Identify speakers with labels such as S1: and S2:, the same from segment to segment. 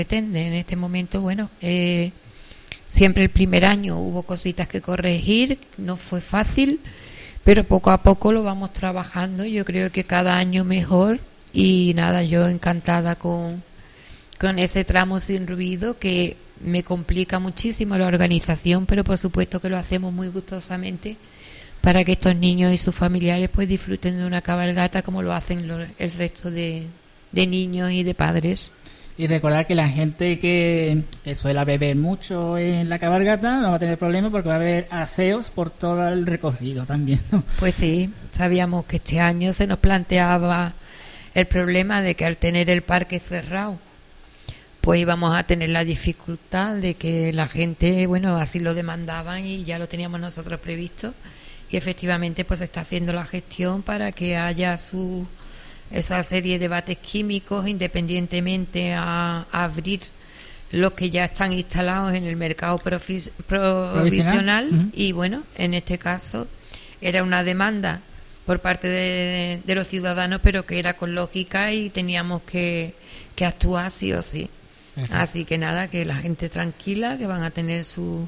S1: pretende. En este momento, bueno, siempre el primer año hubo cositas que corregir, no fue fácil, pero poco a poco lo vamos trabajando. Yo creo que cada año mejor y nada, yo encantada con ese tramo sin ruido que me complica muchísimo la organización, pero por supuesto que lo hacemos muy gustosamente para que estos niños y sus familiares pues disfruten de una cabalgata como lo hacen el resto de niños y de padres.
S2: Y recordar que la gente que suele beber mucho en la cabalgata no va a tener problemas porque va a haber aseos por todo el recorrido también, ¿no?
S1: Pues sí, sabíamos que este año se nos planteaba el problema de que al tener el parque cerrado pues íbamos a tener la dificultad de que la gente, bueno, así lo demandaban y ya lo teníamos nosotros previsto y efectivamente pues se está haciendo la gestión para que haya esa serie de bates químicos independientemente a abrir los que ya están instalados en el mercado provisional. Uh-huh. Y bueno, en este caso era una demanda por parte de los ciudadanos, pero que era con lógica y teníamos que actuar sí o sí. Perfecto. Así que nada, que la gente tranquila, que van a tener su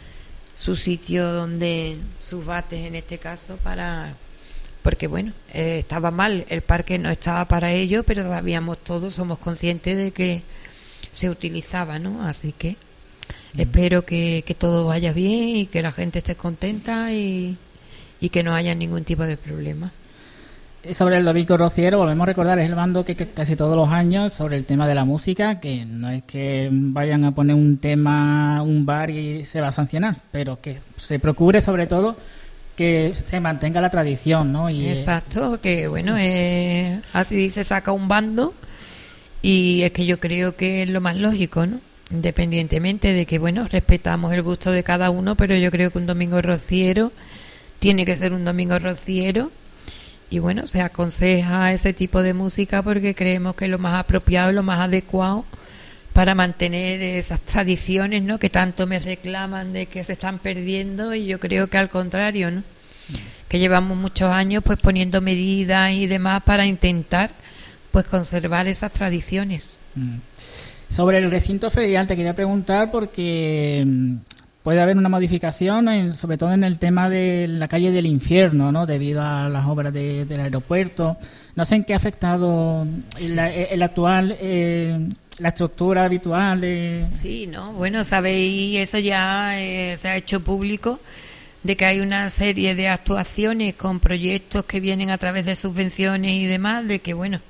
S1: sitio donde sus bates en este caso porque bueno, estaba mal, el parque no estaba para ello, pero sabíamos todos, somos conscientes de que se utilizaba, ¿no? Así que espero que todo vaya bien y que la gente esté contenta y que no haya ningún tipo de problema.
S2: Sobre el domingo rociero, volvemos a recordar, es el bando que casi todos los años sobre el tema de la música, que no es que vayan a poner un tema, un bar y se va a sancionar, pero que se procure sobre todo que se mantenga la tradición, ¿no? Y,
S1: exacto, que bueno, así se saca un bando y es que yo creo que es lo más lógico, ¿no? Independientemente de que, bueno, respetamos el gusto de cada uno, pero yo creo que un domingo rociero tiene que ser un domingo rociero. Y bueno, se aconseja ese tipo de música porque creemos que es lo más apropiado y lo más adecuado para mantener esas tradiciones, ¿no? Que tanto me reclaman de que se están perdiendo y yo creo que al contrario, ¿no? Que llevamos muchos años pues poniendo medidas y demás para intentar pues conservar esas tradiciones.
S2: Sobre el recinto ferial te quería preguntar porque puede haber una modificación, sobre todo en el tema de la calle del infierno, ¿no? Debido a las obras del aeropuerto. No sé en qué ha afectado el actual, la estructura habitual.
S1: Sí, ¿no? Bueno, sabéis, eso ya se ha hecho público, de que hay una serie de actuaciones con proyectos que vienen a través de subvenciones y demás, de que, bueno,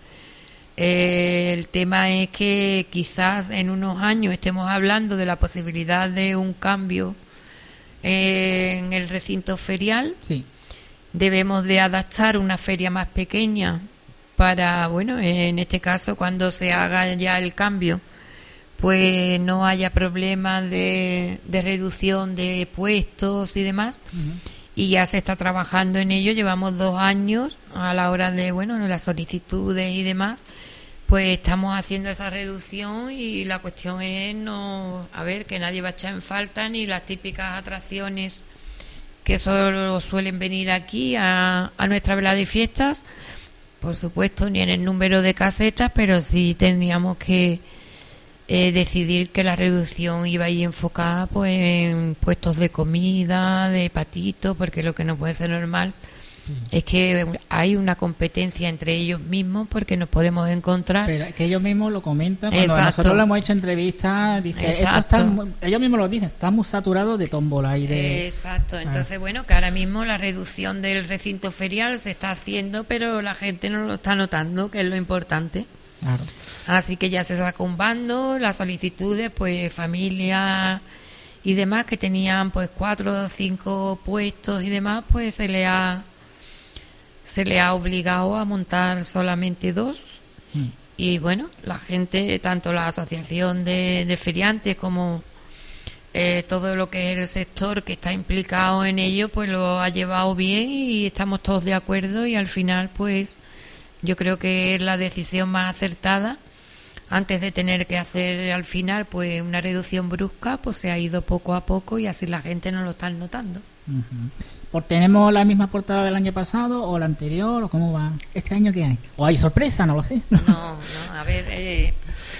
S1: el tema es que quizás en unos años estemos hablando de la posibilidad de un cambio en el recinto ferial.
S2: Sí.
S1: Debemos de adaptar una feria más pequeña para, bueno, en este caso cuando se haga ya el cambio, pues no haya problemas de reducción de puestos y demás. Uh-huh. Y ya se está trabajando en ello, llevamos 2 años a la hora de, bueno, las solicitudes y demás, pues estamos haciendo esa reducción y la cuestión es que nadie va a echar en falta ni las típicas atracciones que solo suelen venir aquí a nuestra velada de fiestas, por supuesto, ni en el número de casetas, pero sí teníamos que decidir que la reducción iba a ir enfocada pues en puestos de comida, de patitos, porque lo que no puede ser normal es que hay una competencia entre ellos mismos porque nos podemos encontrar.
S2: Pero es que ellos mismos lo comentan. Cuando nosotros le hemos hecho entrevistas, dice, ellos mismos lo dicen, estamos saturados de tómbola y de...
S1: Exacto, entonces bueno, que ahora mismo la reducción del recinto ferial se está haciendo, pero la gente no lo está notando, que es lo importante.
S2: Claro.
S1: Así que ya se sacó un bando, las solicitudes, pues familias y demás que tenían pues 4 o 5 puestos y demás, pues se le ha obligado a montar solamente 2. Y bueno, la gente, tanto la asociación de feriantes como todo lo que es el sector que está implicado en ello, pues lo ha llevado bien y estamos todos de acuerdo y al final pues yo creo que es la decisión más acertada. Antes de tener que hacer al final pues una reducción brusca, pues se ha ido poco a poco y así la gente no lo está notando.
S2: Uh-huh. ¿Tenemos la misma portada del año pasado o la anterior o cómo va? ¿Este año qué hay? ¿O hay sorpresa? No lo sé.
S1: No, a ver,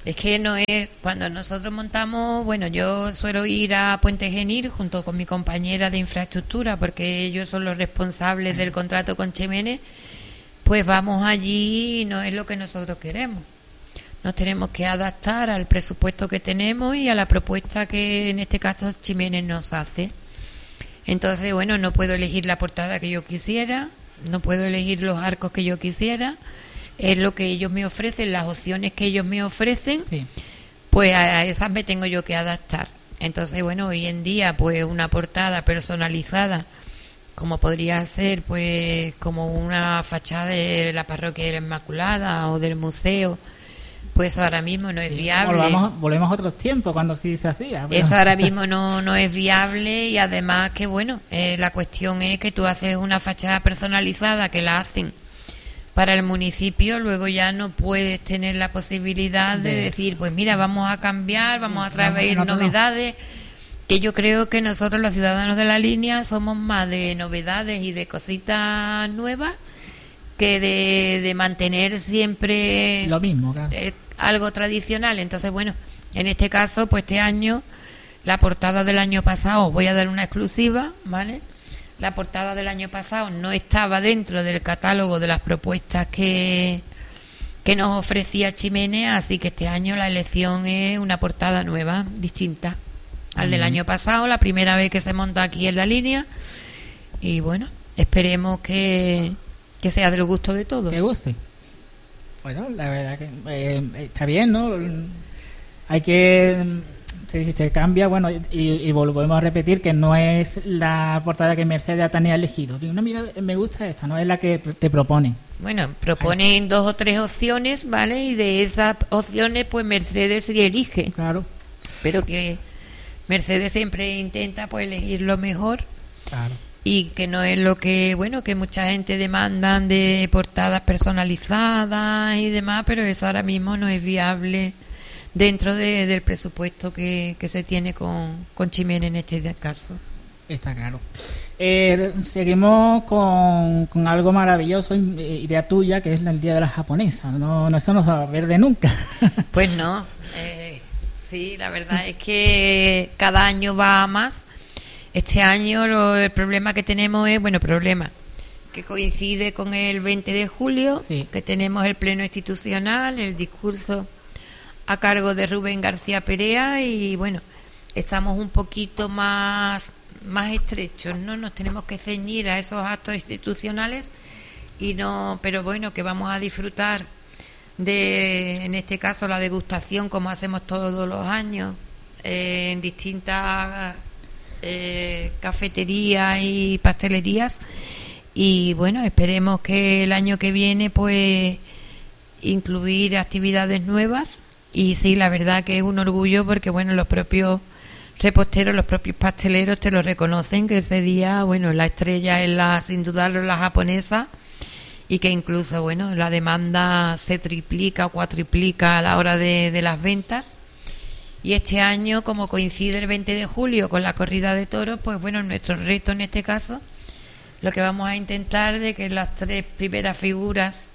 S1: Es que no es, cuando nosotros montamos, bueno, yo suelo ir a Puente Genil junto con mi compañera de infraestructura, porque ellos son los responsables del contrato con Ximénez, pues vamos allí y no es lo que nosotros queremos. Nos tenemos que adaptar al presupuesto que tenemos y a la propuesta que en este caso Ximénez nos hace. Entonces, bueno, no puedo elegir la portada que yo quisiera, no puedo elegir los arcos que yo quisiera. Es lo que ellos me ofrecen, las opciones que ellos me ofrecen, sí. Pues a esas me tengo yo que adaptar. Entonces, bueno, hoy en día, pues una portada personalizada, como podría ser, pues como una fachada de la Parroquia de la Inmaculada o del museo, pues ahora mismo no es viable.
S2: Volvemos a otros tiempos cuando sí se hacía.
S1: Pero... Eso ahora mismo no es viable, y además que, bueno, la cuestión es que tú haces una fachada personalizada que la hacen para el municipio, luego ya no puedes tener la posibilidad de decir, pues mira, vamos a cambiar, vamos a traer novedades, que yo creo que nosotros los ciudadanos de la línea somos más de novedades y de cositas nuevas que de mantener siempre
S2: lo mismo, claro.
S1: Algo tradicional. Entonces, bueno, en este caso, pues este año, la portada del año pasado, voy a dar una exclusiva, ¿vale? La portada del año pasado no estaba dentro del catálogo de las propuestas que nos ofrecía Ximénez, así que este año la elección es una portada nueva, distinta al del año pasado, la primera vez que se monta aquí en la línea, y bueno, esperemos que sea del gusto de todos.
S2: Que guste. Bueno, la verdad que está bien, ¿no? Hay que... Si se cambia, bueno, y volvemos a repetir que no es la portada que Mercedes ha elegido. Digo, no, mira, me gusta esta, no es la que te proponen.
S1: Bueno, proponen 2 o 3 opciones, ¿vale? Y de esas opciones, pues Mercedes sí elige.
S2: Claro.
S1: Pero que Mercedes siempre intenta, pues, elegir lo mejor.
S2: Claro.
S1: Y que no es lo que, bueno, que mucha gente demandan de portadas personalizadas y demás, pero eso ahora mismo no es viable dentro del presupuesto que se tiene con Ximénez en este caso.
S2: Está claro. Seguimos con algo maravilloso, idea tuya, que es el Día de la Japonesa. No, eso no se va a ver de nunca.
S1: Pues no. Sí, la verdad es que cada año va a más. Este año el problema que tenemos es, que coincide con el 20 de julio, sí. Que tenemos el pleno institucional, el discurso a cargo de Rubén García Perea, y bueno, estamos un poquito más estrechos, ¿no? Nos tenemos que ceñir a esos actos institucionales pero bueno, que vamos a disfrutar de, en este caso, la degustación, como hacemos todos los años, en distintas cafeterías y pastelerías, y bueno, esperemos que el año que viene, pues, incluir actividades nuevas. Y sí, la verdad que es un orgullo, porque bueno, los propios reposteros, los propios pasteleros te lo reconocen, que ese día, bueno, la estrella es sin dudarlo, la japonesa, y que incluso, bueno, la demanda se triplica o cuatriplica a la hora de las ventas. Y este año, como coincide el 20 de julio con la corrida de toros, pues bueno, nuestro reto en este caso, lo que vamos a intentar de que las 3 primeras figuras,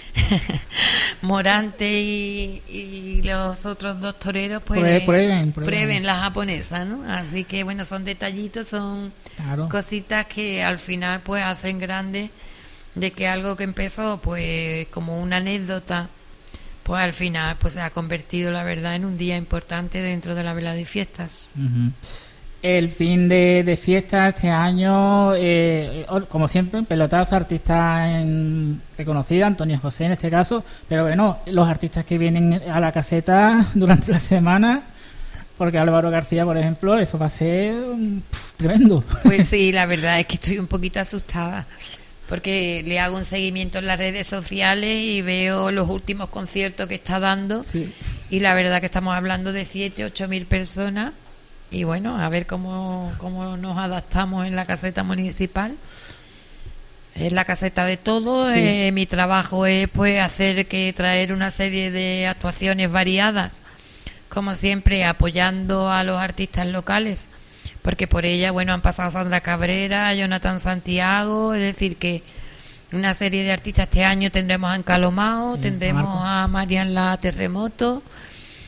S1: Morante y los otros 2 toreros, pues prueben la japonesa, ¿no? Así que bueno, son detallitos, son cositas que al final pues hacen grande, de que algo que empezó pues como una anécdota, pues al final pues se ha convertido, la verdad, en un día importante dentro de la vela de fiestas.
S2: Uh-huh. El fin de fiesta este año, como siempre, pelotazo, artista reconocida, Antonio José en este caso, pero bueno, los artistas que vienen a la caseta durante la semana, porque Álvaro García, por ejemplo, eso va a ser tremendo.
S1: Pues sí, la verdad es que estoy un poquito asustada, porque le hago un seguimiento en las redes sociales y veo los últimos conciertos que está dando,
S2: sí.
S1: Y la verdad que estamos hablando de 7-8 mil personas. Y bueno, a ver cómo nos adaptamos en la caseta municipal. Es la caseta de todo.
S2: Sí.
S1: Mi trabajo es pues traer una serie de actuaciones variadas, como siempre apoyando a los artistas locales, porque por ella, bueno, han pasado Sandra Cabrera, Jonathan Santiago, es decir que una serie de artistas. Este año tendremos a Encalomao,
S2: sí,
S1: tendremos a Marian La Terremoto,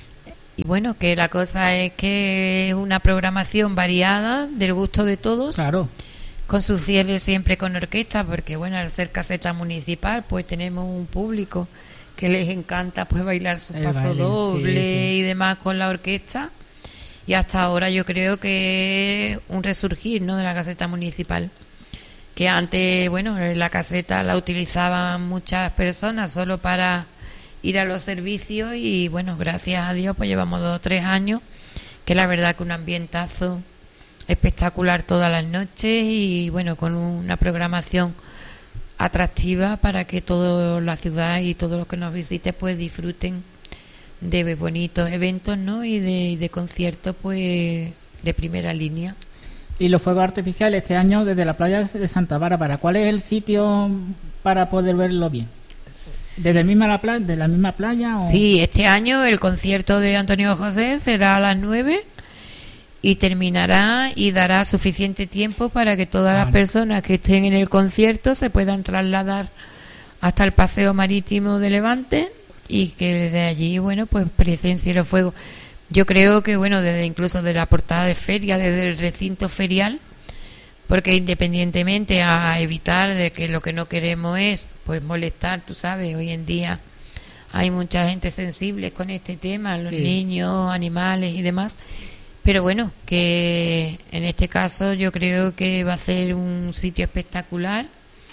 S1: Y bueno, que la cosa es que es una programación variada, del gusto de todos.
S2: Claro.
S1: Con sus cierres siempre con orquesta, porque bueno, al ser caseta municipal, pues tenemos un público que les encanta pues bailar su paso doble y demás con la orquesta. Y hasta ahora yo creo que es un resurgir, ¿no?, de la caseta municipal. Que antes, bueno, la caseta la utilizaban muchas personas solo para ir a los servicios y bueno, gracias a Dios pues llevamos 2 o 3 años, que la verdad que un ambientazo espectacular todas las noches y bueno, con una programación atractiva para que toda la ciudad y todos los que nos visiten pues disfruten de bonitos eventos, ¿no?, y de conciertos pues de primera línea.
S2: Y los fuegos artificiales este año desde la playa de Santa Bárbara, ¿cuál es el sitio para poder verlo bien? ¿Desde de la misma playa? ¿O?
S1: Sí, este año el concierto de Antonio José será a las 9 y terminará y dará suficiente tiempo para que todas las personas que estén en el concierto se puedan trasladar hasta el paseo marítimo de Levante y que desde allí, bueno, pues presencien los fuegos. Yo creo que, bueno, desde incluso de la portada de feria, desde el recinto ferial, porque independientemente a evitar de que lo que no queremos es pues molestar, tú sabes, hoy en día hay mucha gente sensible con este tema, los niños, animales y demás. Pero bueno, que en este caso yo creo que va a ser un sitio espectacular.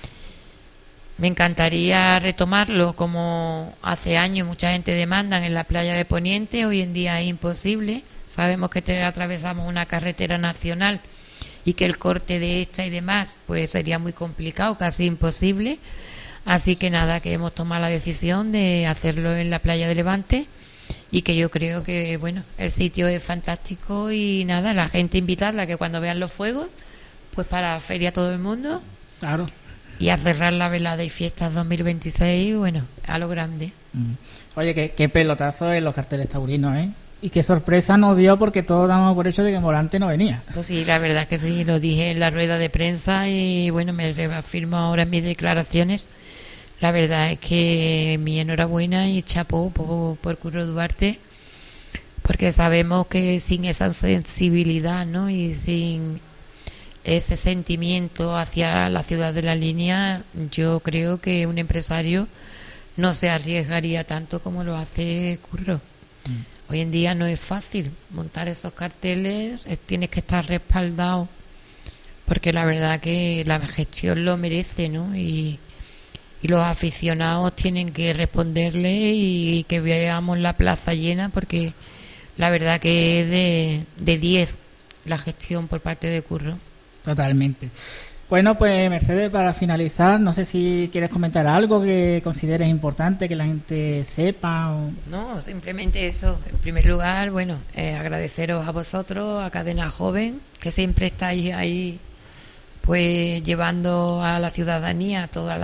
S1: Me encantaría retomarlo como hace años mucha gente demanda en la playa de Poniente. Hoy en día es imposible. Sabemos que atravesamos una carretera nacional y que el corte de esta y demás pues sería muy complicado, casi imposible. Así que nada, que hemos tomado la decisión de hacerlo en la playa de Levante. Y que yo creo que, bueno, el sitio es fantástico y nada, la gente invitarla que cuando vean los fuegos, pues para feria todo el mundo.
S2: Claro.
S1: Y a cerrar la velada y fiestas 2026, bueno, a lo grande.
S2: Oye, qué pelotazo en los carteles taurinos, ¿eh? Y qué sorpresa nos dio porque todos damos por hecho de que Morante no venía.
S1: Pues sí, la verdad es que sí, lo dije en la rueda de prensa y bueno, me reafirmo ahora en mis declaraciones. La verdad es que mi enhorabuena y chapó por Curro Duarte, porque sabemos que sin esa sensibilidad, ¿no?, y sin ese sentimiento hacia la ciudad de La Línea, yo creo que un empresario no se arriesgaría tanto como lo hace Curro. Hoy en día no es fácil montar esos carteles, tienes que estar respaldado, porque la verdad que la gestión lo merece, ¿no? Y los aficionados tienen que responderle y que veamos la plaza llena, porque la verdad que es de 10 la gestión por parte de Curro.
S2: Totalmente. Bueno, pues Mercedes, para finalizar, no sé si quieres comentar algo que consideres importante que la gente sepa.
S1: No, simplemente eso. En primer lugar, bueno, agradeceros a vosotros, a Cadena Joven, que siempre estáis ahí pues llevando a la ciudadanía todas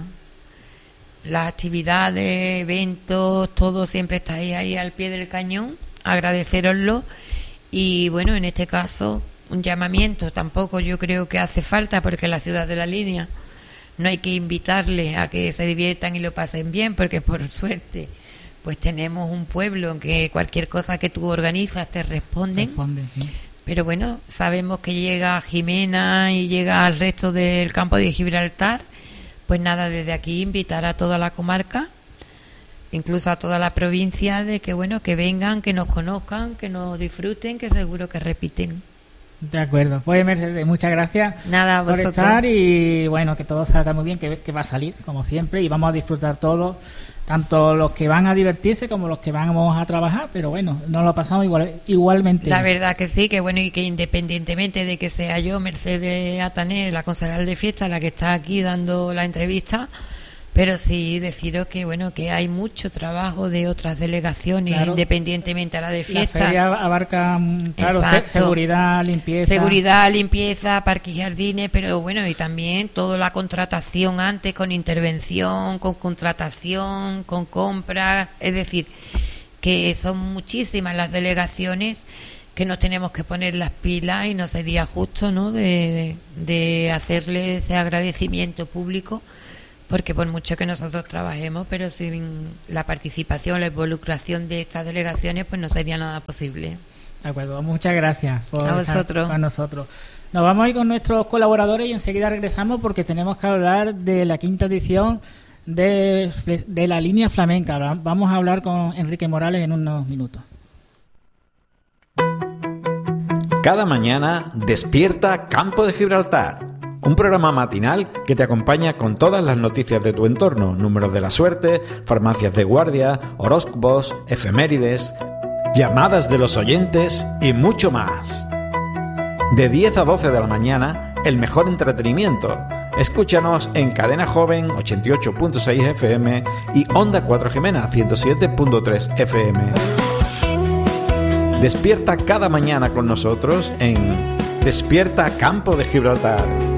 S1: las actividades, eventos, todo, siempre estáis ahí al pie del cañón. Agradeceroslo y bueno, en este caso un llamamiento tampoco yo creo que hace falta, porque la ciudad de La Línea no hay que invitarle a que se diviertan y lo pasen bien, porque por suerte pues tenemos un pueblo en que cualquier cosa que tú organizas te responden.
S2: Sí.
S1: Pero bueno, sabemos que llega Jimena y llega al resto del campo de Gibraltar. Pues nada, desde aquí invitar a toda la comarca, incluso a toda la provincia, de que bueno, que vengan, que nos conozcan, que nos disfruten, que seguro que repiten.
S2: De acuerdo. Pues Mercedes, muchas gracias.
S1: Nada, a
S2: por
S1: vosotros.
S2: Estar y bueno, que todo salga muy bien, que va a salir como siempre y vamos a disfrutar todos, tanto los que van a divertirse como los que vamos a trabajar, pero bueno, nos lo pasamos igualmente.
S1: La verdad que sí, que bueno, y que independientemente de que sea yo, Mercedes Atané, la concejal de fiesta, la que está aquí dando la entrevista, pero sí deciros que bueno, que hay mucho trabajo de otras delegaciones, claro, independientemente a la de fiestas.
S2: La feria abarca, claro, seguridad,
S1: limpieza, parques y jardines, pero bueno, y también toda la contratación antes, con intervención, con contratación, con compra, es decir, que son muchísimas las delegaciones que nos tenemos que poner las pilas y no sería justo, ¿no?, de hacerle ese agradecimiento público porque por mucho que nosotros trabajemos, pero sin la participación, la involucración de estas delegaciones, pues no sería nada posible.
S2: De acuerdo, muchas gracias
S1: a vosotros.
S2: A nosotros. Nos vamos a ir con nuestros colaboradores y enseguida regresamos porque tenemos que hablar de la 5ª edición de la línea flamenca. Vamos a hablar con Enrique Morales en unos minutos.
S3: Cada mañana despierta Campo de Gibraltar, un programa matinal que te acompaña con todas las noticias de tu entorno, números de la suerte, farmacias de guardia, horóscopos, efemérides, llamadas de los oyentes y mucho más. De 10 a 12 de la mañana, el mejor entretenimiento. Escúchanos en Cadena Joven 88.6 FM y Onda 4 Jimena 107.3 FM. Despierta cada mañana con nosotros en Despierta Campo de Gibraltar.